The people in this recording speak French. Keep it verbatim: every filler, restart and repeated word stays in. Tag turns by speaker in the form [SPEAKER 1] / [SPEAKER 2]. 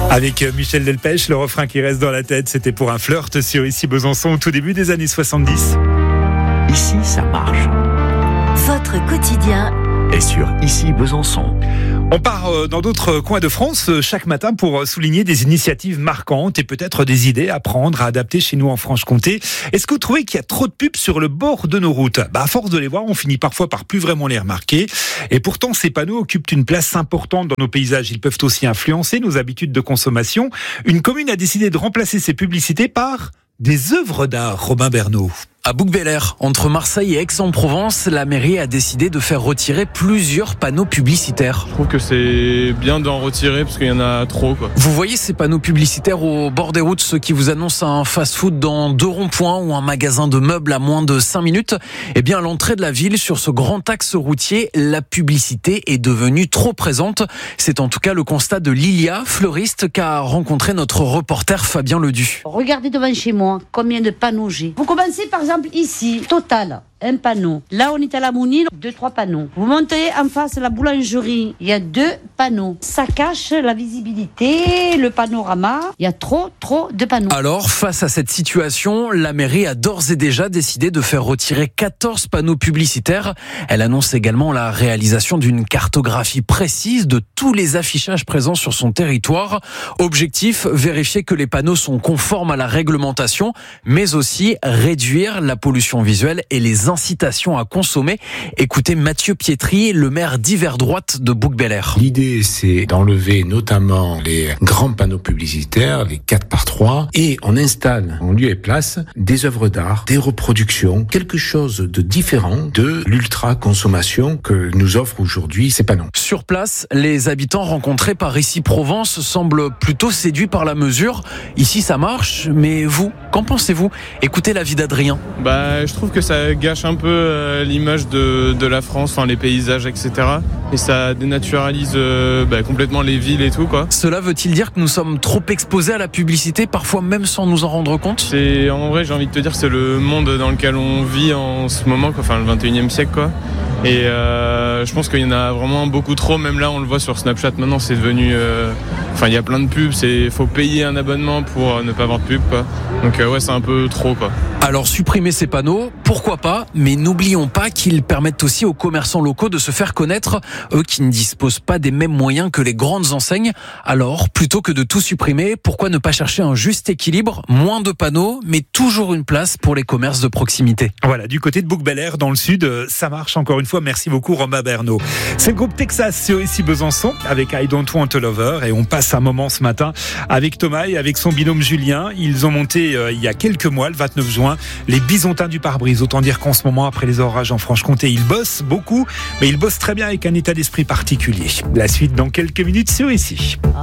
[SPEAKER 1] Avec Michel Delpech, le refrain qui reste dans la tête, c'était pour un flirt sur Ici Besançon au tout début des années soixante-dix.
[SPEAKER 2] Ici, ça marche.
[SPEAKER 3] Votre quotidien
[SPEAKER 2] Et sur Ici Besançon.
[SPEAKER 1] On part dans d'autres coins de France chaque matin pour souligner des initiatives marquantes et peut-être des idées à prendre, à adapter chez nous en Franche-Comté. Est-ce que vous trouvez qu'il y a trop de pubs sur le bord de nos routes ? Bah, à force de les voir, on finit parfois par plus vraiment les remarquer. Et pourtant, ces panneaux occupent une place importante dans nos paysages. Ils peuvent aussi influencer nos habitudes de consommation. Une commune a décidé de remplacer ces publicités par des œuvres d'art. Robin Bernot.
[SPEAKER 4] À Bouc-Bel-Air, entre Marseille et Aix-en-Provence, la mairie a décidé de faire retirer plusieurs panneaux publicitaires.
[SPEAKER 5] Je trouve que c'est bien d'en retirer parce qu'il y en a trop, quoi.
[SPEAKER 4] Vous voyez ces panneaux publicitaires au bord des routes, ceux qui vous annoncent un fast-food dans deux ronds-points ou un magasin de meubles à moins de cinq minutes ? Eh bien, à l'entrée de la ville, sur ce grand axe routier, la publicité est devenue trop présente. C'est en tout cas le constat de Lilia, fleuriste, qu'a rencontré notre reporter Fabien Ledu.
[SPEAKER 6] Regardez devant chez moi combien de panneaux j'ai. Vous commencez par exemple ici, Total, un panneau. Là, on est à la Mounine, deux, trois panneaux. Vous montez en face la boulangerie, il y a deux panneaux. Ça cache la visibilité, le panorama. Il y a trop, trop de panneaux.
[SPEAKER 4] Alors, face à cette situation, la mairie a d'ores et déjà décidé de faire retirer quatorze panneaux publicitaires. Elle annonce également la réalisation d'une cartographie précise de tous les affichages présents sur son territoire. Objectif, vérifier que les panneaux sont conformes à la réglementation, mais aussi réduire la pollution visuelle et les incitations à consommer. Écoutez Mathieu Pietri, le maire d'hiver droite de Bouc-Bel-Air.
[SPEAKER 7] L'idée, c'est d'enlever notamment les grands panneaux publicitaires, les quatre par trois, et on installe en lieu et place des œuvres d'art, des reproductions, quelque chose de différent de l'ultra-consommation que nous offrent aujourd'hui ces panneaux.
[SPEAKER 4] Sur place, les habitants rencontrés par Ici Provence semblent plutôt séduits par la mesure. Ici, ça marche, mais vous, qu'en pensez-vous ? Écoutez l'avis d'Adrien.
[SPEAKER 5] Bah, je trouve que ça gâche un peu euh, l'image de, de la France, enfin les paysages, et cetera. Et ça dénaturalise euh, bah, complètement les villes et tout, quoi.
[SPEAKER 4] Cela veut-il dire que nous sommes trop exposés à la publicité, parfois même sans nous en rendre compte ?
[SPEAKER 5] C'est, en vrai, j'ai envie de te dire, c'est le monde dans lequel on vit en ce moment, quoi. Enfin le vingt et unième siècle, quoi. Et euh, je pense qu'il y en a vraiment beaucoup trop. Même là, on le voit sur Snapchat. Maintenant, c'est devenu. Euh, enfin, il y a plein de pubs. C'est, faut payer un abonnement pour ne pas avoir de pub, quoi. Donc euh, ouais, c'est un peu trop, quoi.
[SPEAKER 4] Alors supprimer ces panneaux, pourquoi pas, mais n'oublions pas qu'ils permettent aussi aux commerçants locaux de se faire connaître, eux qui ne disposent pas des mêmes moyens que les grandes enseignes. Alors, plutôt que de tout supprimer, pourquoi ne pas chercher un juste équilibre, moins de panneaux, mais toujours une place pour les commerces de proximité.
[SPEAKER 1] Voilà, du côté de Bouc-Bel-Air, dans le sud, ça marche encore une fois. Merci beaucoup, Robin Bernot. C'est le groupe Texas sur Ici Besançon avec I Don't Want a Lover, et on passe un moment ce matin avec Thomas et avec son binôme Julien. Ils ont monté euh, il y a quelques mois, le vingt-neuf juin, les Bisontins du pare-brise. Autant dire qu'en ce moment, après les orages en Franche-Comté, ils bossent beaucoup, mais ils bossent très bien avec un état d'esprit particulier. La suite dans quelques minutes sur Ici.